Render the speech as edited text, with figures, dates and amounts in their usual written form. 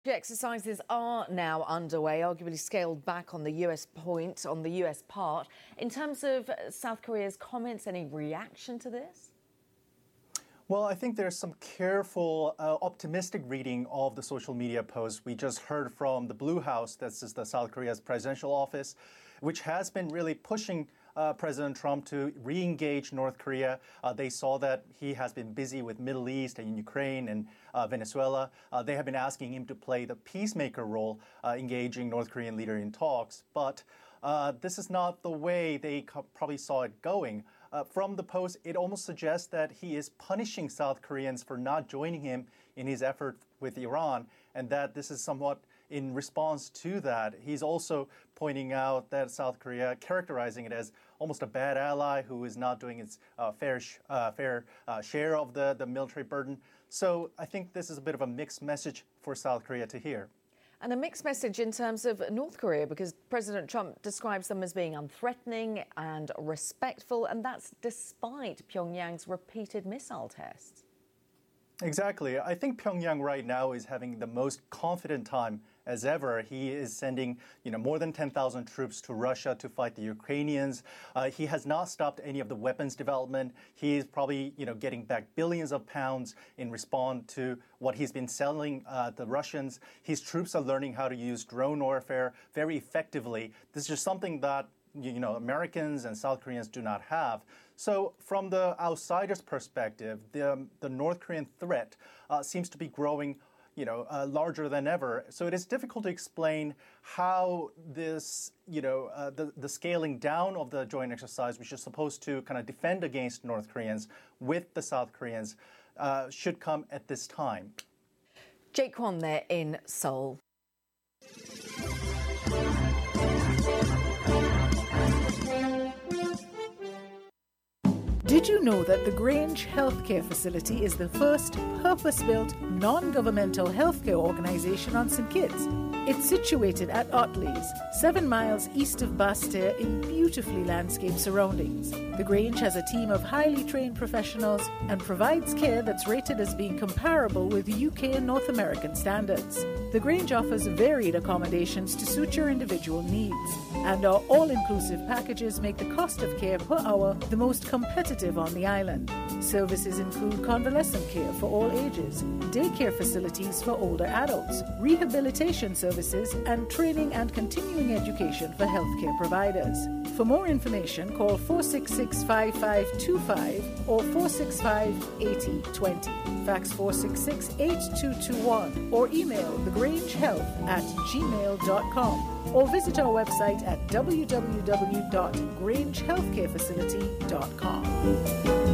The exercises are now underway, arguably scaled back on the US part. In terms of South Korea's comments, any reaction to this? Well, I think there's some careful, optimistic reading of the social media posts. We just heard from the Blue House, this is the South Korea's presidential office, which has been really pushing President Trump to re-engage North Korea. They saw that he has been busy with Middle East and Ukraine and Venezuela. They have been asking him to play the peacemaker role, engaging North Korean leader in talks. But this is not the way they probably saw it going. From the post, it almost suggests that he is punishing South Koreans for not joining him in his effort with Iran, and that this is somewhat in response to that. He's also pointing out that South Korea, characterizing it as almost a bad ally who is not doing its fair share of the military burden. So I think this is a bit of a mixed message for South Korea to hear. And a mixed message in terms of North Korea, because President Trump describes them as being unthreatening and respectful, and that's despite Pyongyang's repeated missile tests. Exactly. I think Pyongyang right now is having the most confident time as ever. He is sending, more than 10,000 troops to Russia to fight the Ukrainians. He has not stopped any of the weapons development. He is probably, getting back billions of pounds in response to what he's been selling the Russians. His troops are learning how to use drone warfare very effectively. This is just something that Americans and South Koreans do not have. So from the outsider's perspective, the North Korean threat seems to be growing, larger than ever. So it is difficult to explain how this, the scaling down of the joint exercise, which is supposed to kind of defend against North Koreans with the South Koreans, should come at this time. Jake Kwon there in Seoul. Did you know that the Grange Healthcare Facility is the first purpose-built, non-governmental healthcare organisation on St Kitts? It's situated at Otley's, 7 miles east of Basseterre in beautifully landscaped surroundings. The Grange has a team of highly trained professionals and provides care that's rated as being comparable with UK and North American standards. The Grange offers varied accommodations to suit your individual needs, and our all-inclusive packages make the cost of care per hour the most competitive on the island. Services include convalescent care for all ages, daycare facilities for older adults, rehabilitation services, and training and continuing education for healthcare providers. For more information, call 466-5525 or 465-8020. Fax 466-8221 or email thegrangehealth@gmail.com or visit our website at www.grangehealthcarefacility.com.